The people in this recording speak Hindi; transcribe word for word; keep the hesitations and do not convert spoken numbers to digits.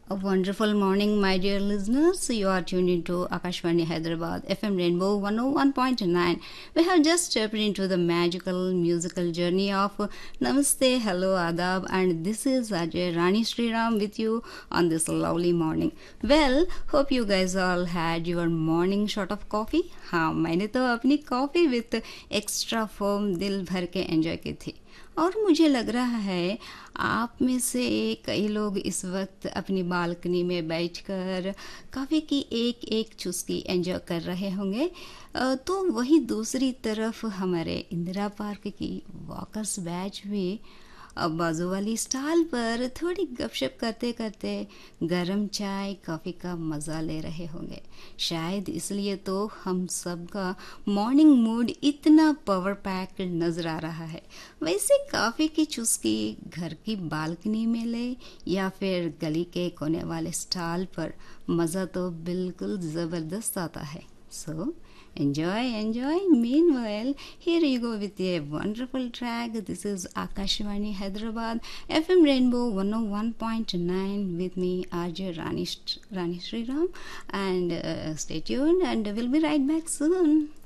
A wonderful morning, my dear listeners. You are tuned into Akashvani Hyderabad F M Rainbow one oh one point nine. We have just stepped into the magical musical journey of Namaste, Hello, Adab, and this is Ajay Rani Sriram with you on this lovely morning. Well, hope you guys all had your morning shot of coffee. हाँ, मैंने तो अपनी कॉफ़ी विथ एक्स्ट्रा फोम दिल भर के एंजॉय की थी और मुझे लग रहा है आप में से कई लोग इस वक्त अपनी बालकनी में बैठकर कॉफ़ी की एक एक चुस्की एंजॉय कर रहे होंगे। अ, तो वही दूसरी तरफ हमारे इंदिरा पार्क की वॉकर्स बैच भी अब बाजू वाली स्टॉल पर थोड़ी गपशप करते करते गरम चाय कॉफ़ी का मज़ा ले रहे होंगे। शायद इसलिए तो हम सबका मॉर्निंग मूड इतना पावर पैक्ड नज़र आ रहा है। वैसे कॉफ़ी की चुस्की घर की बालकनी में ले या फिर गली के कोने वाले स्टॉल पर मज़ा तो बिल्कुल ज़बरदस्त आता है। सो enjoy, enjoy. Meanwhile, here you go with a wonderful track. This is Akashvani Hyderabad F M Rainbow one oh one point nine with me, R J Rani, Rani Sriram. And uh, stay tuned, and we'll be right back soon.